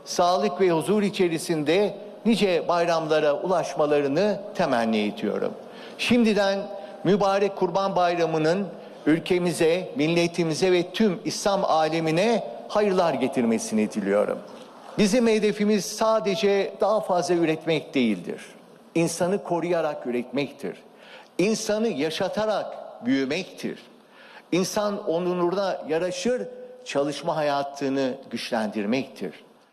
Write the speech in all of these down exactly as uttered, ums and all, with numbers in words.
sağlık ve huzur içerisinde nice bayramlara ulaşmalarını temenni ediyorum. Şimdiden mübarek Kurban Bayramı'nın ülkemize, milletimize ve tüm İslam alemine hayırlar getirmesini diliyorum. Bizim hedefimiz sadece daha fazla üretmek değildir. İnsanı koruyarak üretmektir. İnsanı yaşatarak büyümektir. İnsan onuruna yaraşır, çalışma hayatını güçlendirmektir.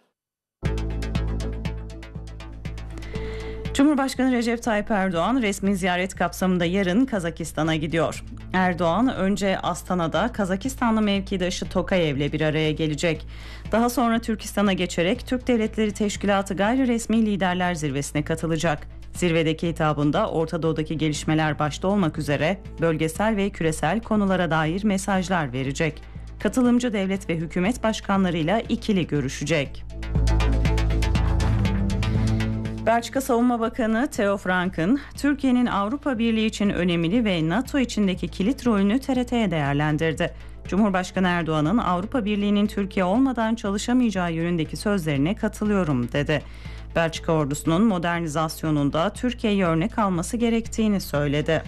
Cumhurbaşkanı Recep Tayyip Erdoğan resmi ziyaret kapsamında yarın Kazakistan'a gidiyor. Erdoğan önce Astana'da Kazakistanlı mevkidaşı Tokayev'le bir araya gelecek. Daha sonra Türkistan'a geçerek Türk Devletleri Teşkilatı Gayri Resmi Liderler Zirvesi'ne katılacak. Zirvedeki hitabında Orta Doğu'daki gelişmeler başta olmak üzere bölgesel ve küresel konulara dair mesajlar verecek. Katılımcı devlet ve hükümet başkanlarıyla ikili görüşecek. Belçika Savunma Bakanı Theo Frank'ın Türkiye'nin Avrupa Birliği için önemli ve NATO içindeki kilit rolünü T R T'ye değerlendirdi. Cumhurbaşkanı Erdoğan'ın Avrupa Birliği'nin Türkiye olmadan çalışamayacağı yönündeki sözlerine katılıyorum dedi. Belçika ordusunun modernizasyonunda Türkiye'ye örnek alması gerektiğini söyledi.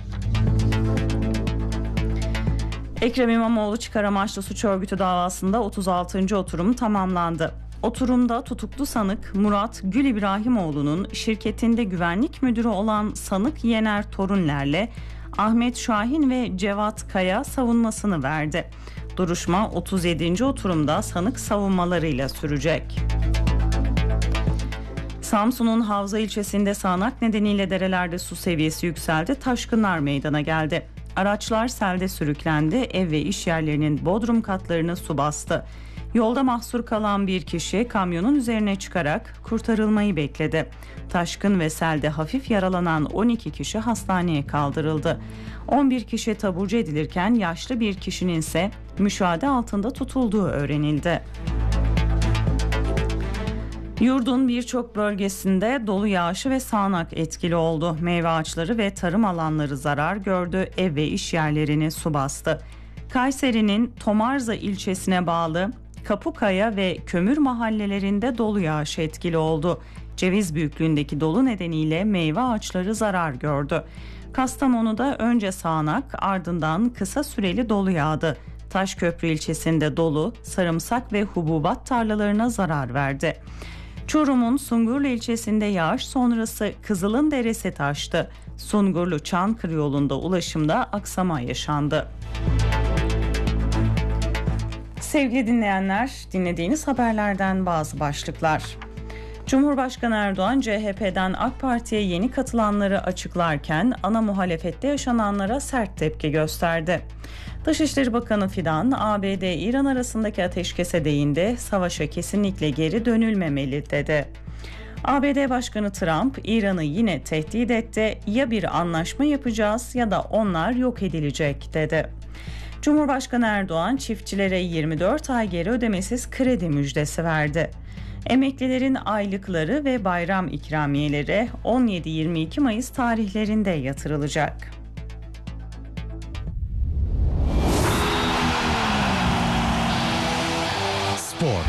Ekrem İmamoğlu çıkar amaçlı suç örgütü davasında otuz altıncı oturum tamamlandı. Oturumda tutuklu sanık Murat Gül İbrahimoğlu'nun şirketinde güvenlik müdürü olan sanık Yener Torunler'le Ahmet Şahin ve Cevat Kaya savunmasını verdi. Duruşma otuz yedinci oturumda sanık savunmalarıyla sürecek. Samsun'un Havza ilçesinde sağanak nedeniyle derelerde su seviyesi yükseldi, taşkınlar meydana geldi. Araçlar selde sürüklendi, ev ve iş yerlerinin bodrum katlarını su bastı. Yolda mahsur kalan bir kişi kamyonun üzerine çıkarak kurtarılmayı bekledi. Taşkın ve selde hafif yaralanan on iki kişi hastaneye kaldırıldı. on bir kişi taburcu edilirken yaşlı bir kişinin ise müşahede altında tutulduğu öğrenildi. Yurdun birçok bölgesinde dolu yağışı ve sağanak etkili oldu. Meyve ağaçları ve tarım alanları zarar gördü, ev ve iş yerlerini su bastı. Kayseri'nin Tomarza ilçesine bağlı Kapukaya ve Kömür mahallelerinde dolu yağışı etkili oldu. Ceviz büyüklüğündeki dolu nedeniyle meyve ağaçları zarar gördü. Kastamonu'da önce sağanak, ardından kısa süreli dolu yağdı. Taşköprü ilçesinde dolu, sarımsak ve hububat tarlalarına zarar verdi. Çorum'un Sungurlu ilçesinde yağış sonrası Kızılın Deresi taştı. Sungurlu-Çankırı yolunda ulaşımda aksama yaşandı. Sevgili dinleyenler, dinlediğiniz haberlerden bazı başlıklar. Cumhurbaşkanı Erdoğan C H P'den AK Parti'ye yeni katılanları açıklarken ana muhalefette yaşananlara sert tepki gösterdi. Dışişleri Bakanı Fidan, A B D-İran arasındaki ateşkese değindi, savaşa kesinlikle geri dönülmemeli dedi. A B D Başkanı Trump, İran'ı yine tehdit etti, ya bir anlaşma yapacağız ya da onlar yok edilecek dedi. Cumhurbaşkanı Erdoğan, çiftçilere yirmi dört ay geri ödemesiz kredi müjdesi verdi. Emeklilerin aylıkları ve bayram ikramiyeleri on yedi yirmi iki Mayıs tarihlerinde yatırılacak. Spor.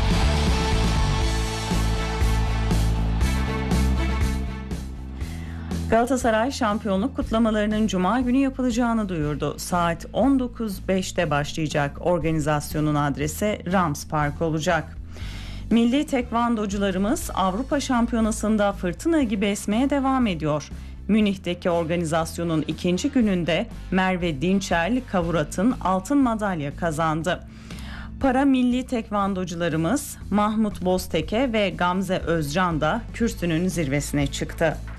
Galatasaray şampiyonluk kutlamalarının Cuma günü yapılacağını duyurdu. Saat on dokuz beşte başlayacak organizasyonun adresi Rams Park olacak. Milli tekvandocularımız Avrupa Şampiyonası'nda fırtına gibi esmeye devam ediyor. Münih'teki organizasyonun ikinci gününde Merve Dinçel Kavurat'ın altın madalya kazandı. Para milli tekvandocularımız Mahmut Bozteke ve Gamze Özcan da kürsünün zirvesine çıktı.